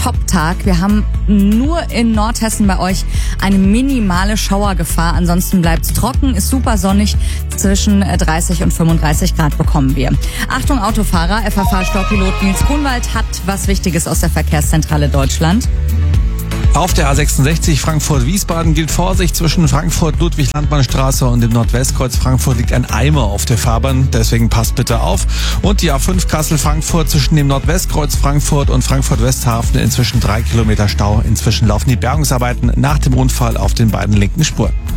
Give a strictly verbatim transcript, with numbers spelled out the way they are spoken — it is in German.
Top-Tag. Wir haben nur in Nordhessen bei euch eine minimale Schauergefahr. Ansonsten bleibt's trocken, ist super sonnig. Zwischen dreißig und fünfunddreißig Grad bekommen wir. Achtung Autofahrer, F A V-Staupilot Nils Grunwald hat was Wichtiges aus der Verkehrszentrale Deutschland. Auf der A sechsundsechzig Frankfurt-Wiesbaden gilt Vorsicht. Zwischen Frankfurt-Ludwig-Landmann-Straße und dem Nordwestkreuz Frankfurt liegt ein Eimer auf der Fahrbahn. Deswegen passt bitte auf. Und die A fünf Kassel-Frankfurt zwischen dem Nordwestkreuz Frankfurt und Frankfurt-Westhafen inzwischen drei Kilometer Stau. Inzwischen laufen die Bergungsarbeiten nach dem Unfall auf den beiden linken Spuren.